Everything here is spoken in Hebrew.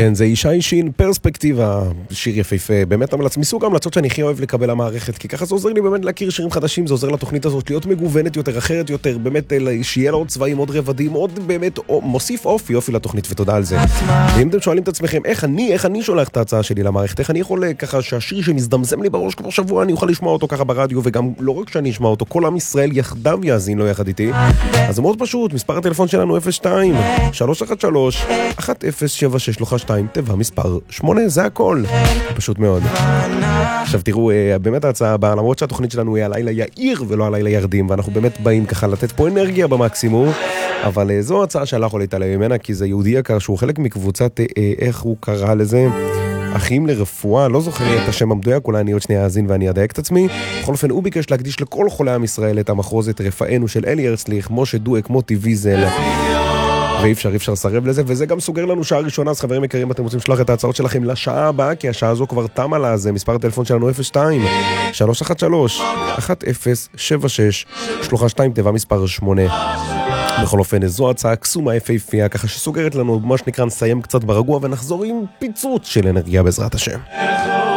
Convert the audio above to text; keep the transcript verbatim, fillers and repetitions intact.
כן, זה ישי שין, פרספקטיבה, שיר יפהפה, באמת המלצ, מסוג המלצות שאני הכי אוהב לקבל למערכת, כי ככה זה עוזר לי באמת להכיר שירים חדשים, זה עוזר לתוכנית הזאת להיות מגוונת יותר, אחרת יותר, באמת שיהיה לה עוד צבעים, עוד רבדים, עוד באמת מוסיף אופי, אופי לתוכנית, ותודה על זה. ואם אתם שואלים את עצמכם, איך אני, איך אני שולח את ההצעה שלי למערכת, איך אני יכול ככה שהשיר שמזדמזם לי בראש כבר שבוע, אני אוכל לשמוע אותו ככה ברדיו, וגם לא רק שאני אשמע אותו, כל עם ישראל יחדיו יאזין לו יחד איתי. אז זה מאוד פשוט, מספר הטלפון שלנו אפס שתיים שלוש אחת שלוש אחת אפס שבע שש שלוש שתיים, תיבה מספר שמונה, זה הכל. פשוט מאוד. עכשיו תראו, באמת ההצעה הבאה, למרות שהתוכנית שלנו היא הלילה יאיר ולא הלילה ירדים, ואנחנו באמת באים ככה לתת פה אנרגיה במקסימום, אבל זו הצעה שאני לא יכול להתעלם ממנה, כי זה יהודי יקר שהוא חלק מקבוצת, איך הוא קרא לזה? אחים לרפואה, לא זוכר את השם המדויק, אולי אני עוד שנייה אזין ואני אדייק את עצמי. בכל אופן, הוא ביקש להקדיש לכל חולי עם ישראל את המחרוזת רפאנו של אלי הרצליך, משה דואק, מוטי ויזל, ואי אפשר, אי אפשר לסרב לזה, וזה גם סוגר לנו שעה ראשונה. אז חברים יקרים, אתם רוצים לשלוח את ההצעות שלכם לשעה הבאה, כי השעה הזו כבר תמה לה, זה מספר הטלפון שלנו אפס שתיים שלוש אחת שלוש אחת אפס שבע שש שלוש שתיים, תיבה מספר שמונה. בכל אופן, זו הצעה קסומה יפהפייה, ככה שסוגרת לנו, מה שנקרא, נסיים קצת ברגוע ונחזור עם פיצוץ של אנרגיה בעזרת השם.